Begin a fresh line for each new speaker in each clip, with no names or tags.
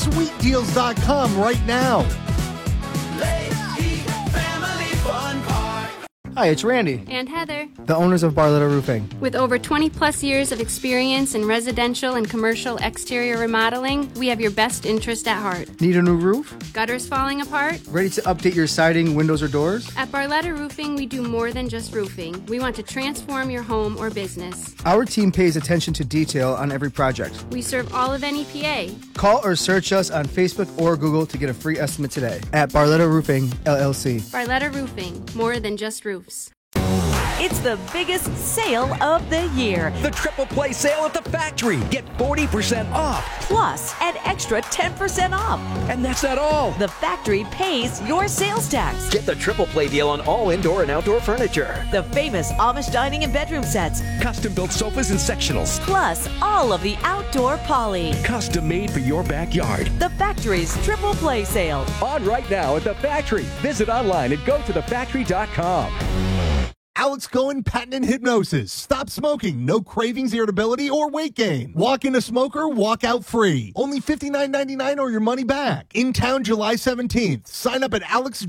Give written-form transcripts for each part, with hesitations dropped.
sweetdeals.com right now.
Hi, it's Randy.
And Heather.
The owners of Barletta Roofing.
With over 20 plus years of experience in residential and commercial exterior remodeling, we have your best interest at heart.
Need a new roof?
Gutters falling apart?
Ready to update your siding, windows, or doors?
At Barletta Roofing, we do more than just roofing. We want to transform your home or business.
Our team pays attention to detail on every project.
We serve all of NEPA.
Call or search us on Facebook or Google to get a free estimate today at Barletta Roofing, LLC.
Barletta Roofing, more than just roofs.
It's the biggest sale of the year.
The Triple Play sale at the factory. Get 40% off.
Plus, an extra 10% off.
And that's not all.
The factory pays your sales tax.
Get the Triple Play deal on all indoor and outdoor furniture.
The famous Amish dining and bedroom sets.
Custom-built sofas and sectionals.
Plus, all of the outdoor poly.
Custom made for your backyard.
The factory's Triple Play sale.
On right now at the factory. Visit online at gotothefactory.com.
Alex Cohen Patent and Hypnosis. Stop smoking. No cravings, irritability, or weight gain. Walk in a smoker, walk out free. Only $59.99 or your money back. In town July 17th. Sign up at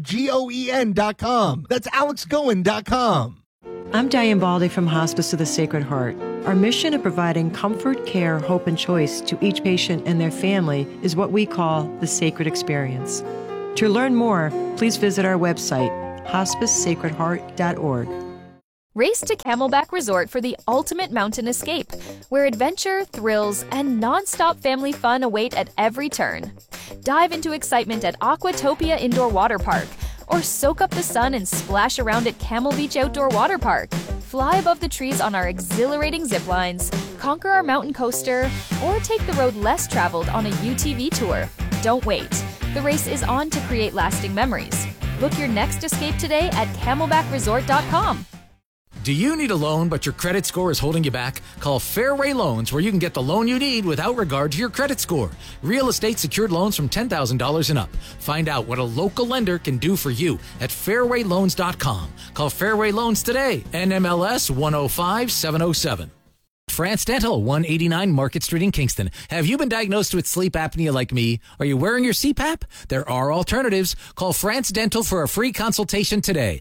alexgoen.com. That's alexgoen.com.
I'm Diane Baldy from Hospice of the Sacred Heart. Our mission of providing comfort, care, hope, and choice to each patient and their family is what we call the Sacred Experience. To learn more, please visit our website, hospicesacredheart.org.
Race to Camelback Resort for the ultimate mountain escape, where adventure, thrills, and non-stop family fun await at every turn. Dive into excitement at Aquatopia Indoor Water Park, or soak up the sun and splash around at Camel Beach Outdoor Water Park. Fly above the trees on our exhilarating zip lines, conquer our mountain coaster, or take the road less traveled on a UTV tour. Don't wait. The race is on to create lasting memories. Book your next escape today at camelbackresort.com.
Do you need a loan but your credit score is holding you back? Call Fairway Loans, where you can get the loan you need without regard to your credit score. Real estate secured loans from $10,000 and up. Find out what a local lender can do for you at fairwayloans.com. Call Fairway Loans today. NMLS 105707. France Dental, 189 Market Street in Kingston. Have you been diagnosed with sleep apnea like me? Are you wearing your CPAP? There are alternatives. Call France Dental for a free consultation today.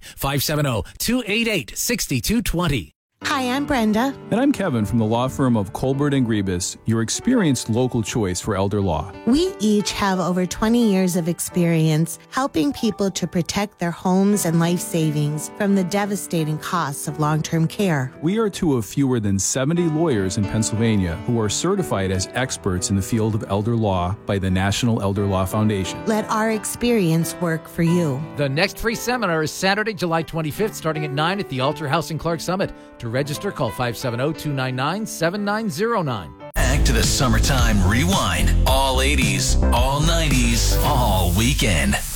570-288-6220.
Hi, I'm Brenda.
And I'm Kevin from the law firm of Colbert and Griebus, your experienced local choice for elder law.
We each have over 20 years of experience helping people to protect their homes and life savings from the devastating costs of long-term care.
We are two of fewer than 70 lawyers in Pennsylvania who are certified as experts in the field of elder law by the National Elder Law Foundation.
Let our experience work for you.
The next free seminar is Saturday, July 25th, starting at 9 at the Alter House in Clark Summit. To register, call 570-299-7909.
Back to the Summertime Rewind. All 80s, all 90s, all weekend.